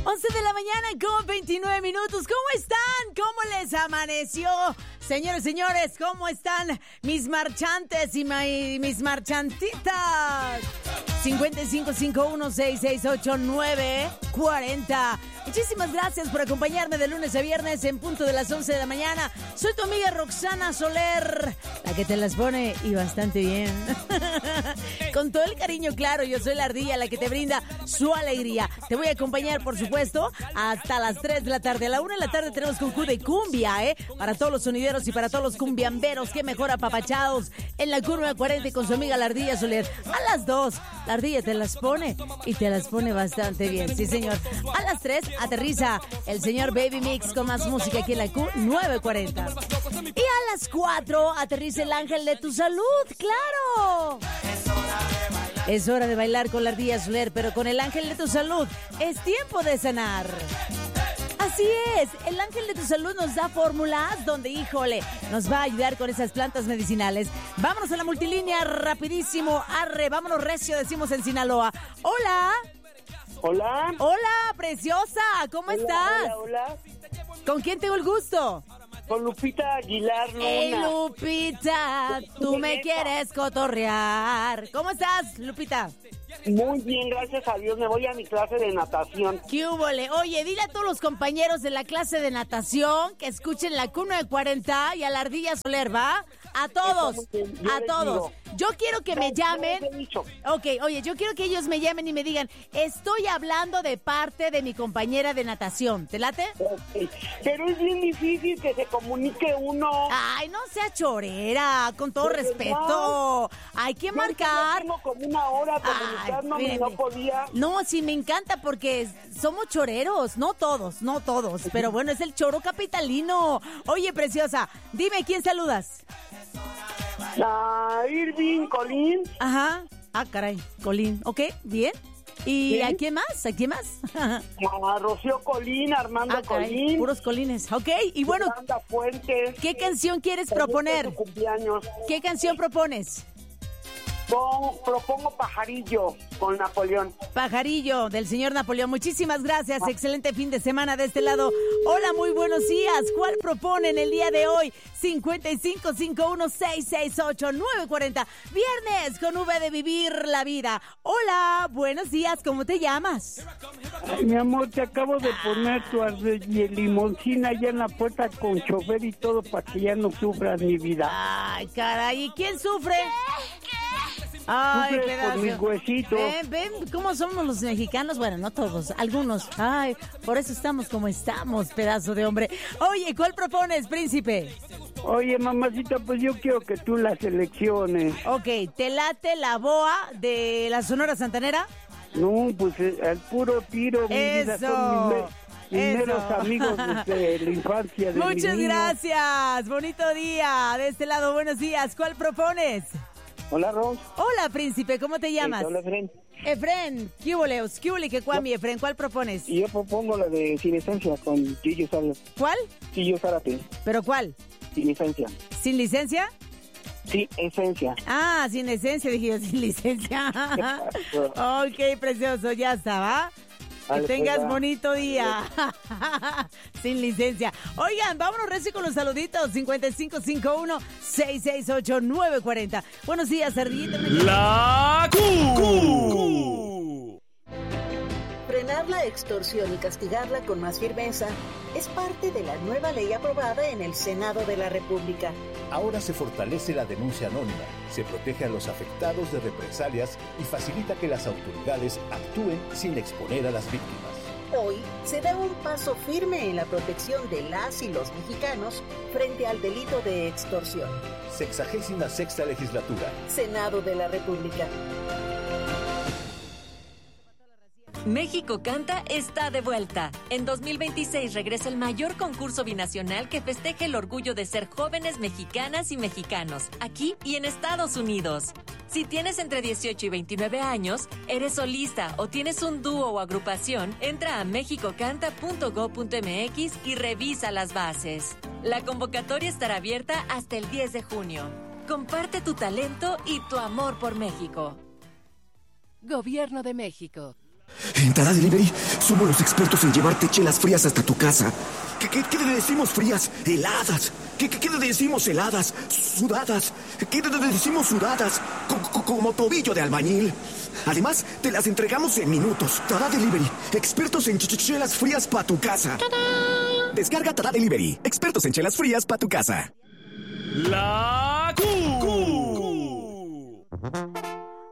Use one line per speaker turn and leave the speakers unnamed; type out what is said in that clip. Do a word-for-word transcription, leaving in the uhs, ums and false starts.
once de la mañana con veintinueve minutos. ¿Cómo están? ¿Cómo les amaneció? Señores, señores, ¿cómo están mis marchantes y my, mis marchantitas? cincuenta y cinco cincuenta y uno sesenta y seis ochenta y nueve cuarenta. Muchísimas gracias por acompañarme de lunes a viernes en punto de las once de la mañana. Soy tu amiga Roxana Soler, la que te las pone y bastante bien. Con todo el cariño, claro, yo soy la ardilla, la que te brinda su alegría. Te voy a acompañar, por supuesto, hasta las tres de la tarde. A la una de la tarde tenemos concurso de cumbia, ¿eh? Para todos los sonideros y para todos los cumbiamberos, que mejor apapachados en la curva cuarenta y con su amiga la ardilla Soler. A las dos, la ardilla te las pone y te las pone bastante bien, sí señor. A las tres aterriza el señor Baby Mix con más música aquí en la Q nueve cuarenta. Y a las cuatro aterriza el ángel de tu salud, claro. Es hora de bailar con la ardilla Soler, pero con el ángel de tu salud es tiempo de sanar. Así es, el ángel de tu salud nos da fórmulas donde, híjole, nos va a ayudar con esas plantas medicinales. Vámonos a la multilínea rapidísimo, arre, vámonos recio, decimos en Sinaloa. Hola.
Hola.
Hola, preciosa, ¿cómo
Hola,
estás?
Hola, hola.
¿Con quién tengo el gusto?
Con Lupita Aguilar Luna.
Hey, Lupita, tú me quieres cotorrear. ¿Cómo estás, Lupita?
Muy bien, gracias a Dios. Me voy a mi clase de natación.
¿Qué húbole? Oye, dile a todos los compañeros de la clase de natación que escuchen la Q nueve cuarenta y a la ardilla Soler, ¿va? A todos, a todos. Yo quiero que me llamen. Ok, oye, yo quiero que ellos me llamen y me digan, estoy hablando de parte de mi compañera de natación. ¿Te late?
Okay. Pero es bien difícil que se comunique uno.
Ay, no sea chorera, con todo respeto. Hay que marcar.
Tengo como una hora comunicándome y no podía.
No, sí, me encanta porque somos choreros. No todos, no todos. Pero bueno, es el choro capitalino. Oye, preciosa, dime, ¿quién saludas?
Ah, Irving, Colín.
Ajá. Ah, caray, Colín. Ok, bien. ¿Y
¿Sí?
a quién más? ¿A quién más?
A Rocío Colín, Armando
ah, caray,
Colín.
puros colines. Ok, y bueno,
Yolanda Fuentes.
¿qué canción quieres proponer?
Cumpleaños.
¿Qué canción propones?
Con, propongo Pajarillo con Napoleón.
Pajarillo, del señor Napoleón. Muchísimas gracias. Excelente fin de semana de este lado. Hola, muy buenos días. ¿Cuál proponen el día de hoy? cincuenta y cinco cincuenta y uno sesenta y seis ochenta y nueve cuarenta. Viernes con V de vivir la vida. Hola, buenos días. ¿Cómo te llamas?
Ay, mi amor, te acabo de poner tu limoncina allá en la puerta con chofer y todo para que ya no sufras mi vida.
Ay, caray. ¿Y quién sufre? Ay,
Sufre
pedazo.
por mis huesitos.
Ven, ven cómo somos los mexicanos. Bueno, no todos, algunos. Ay, por eso estamos como estamos, pedazo de hombre. Oye, ¿cuál propones, príncipe?
Oye, mamacita, pues yo quiero que tú la selecciones.
Ok, ¿te late la boa de la Sonora Santanera?
No, pues al puro tiro, mi vida,
Eso.
son mis, mis
Eso.
meros amigos desde la infancia. De
Muchas
mi niño.
gracias. Bonito día. De este lado, buenos días. ¿Cuál propones?
Hola, Ros.
Hola, príncipe. ¿Cómo te llamas?
Eh, hola, Efren.
Efren. ¿Qué huboleos? ¿Qué hubole que cuami, Efren? ¿Cuál propones?
Y yo propongo la de Sin Esencia con Gillo Zárate.
¿Cuál?
Gillo Zárate.
¿Pero cuál?
Sin Esencia.
¿Sin licencia?
Sí, Esencia.
Ah, sin esencia, dije yo, sin licencia. Ok, precioso, ya está, ¿va?
Vale,
Que tengas
pues, va.
bonito día. Sin licencia. Oigan, vámonos recio con los saluditos. cincuenta y cinco cincuenta y uno sesenta y seis ochenta y nueve cuarenta. Buenos días, Ardillita.
La Q.
Frenar la extorsión y castigarla con más firmeza es parte de la nueva ley aprobada en el Senado de la República.
Ahora se fortalece la denuncia anónima, se protege a los afectados de represalias y facilita que las autoridades actúen sin exponer a las víctimas.
Hoy se da un paso firme en la protección de las y los mexicanos frente al delito de extorsión.
Sexagésima sexta legislatura.
Senado de la República.
México Canta está de vuelta. En dos mil veintiséis regresa el mayor concurso binacional que festeja el orgullo de ser jóvenes mexicanas y mexicanos, aquí y en Estados Unidos. Si tienes entre dieciocho y veintinueve años, eres solista o tienes un dúo o agrupación, entra a mexico canta punto gob punto mx y revisa las bases. La convocatoria estará abierta hasta el diez de junio. Comparte tu talento y tu amor por México.
Gobierno de México.
En Tada Delivery somos los expertos en llevarte chelas frías hasta tu casa. ¿Qué, qué, qué le decimos frías? Heladas. ¿Qué, qué, qué le decimos heladas? Sudadas. ¿Qué le decimos sudadas? Co- co- como tobillo de albañil. Además, te las entregamos en minutos. Tada Delivery, expertos en ch- ch- chelas frías para tu casa. ¡Tadá! Descarga Tada Delivery, expertos en chelas frías para tu casa.
La Q. Q.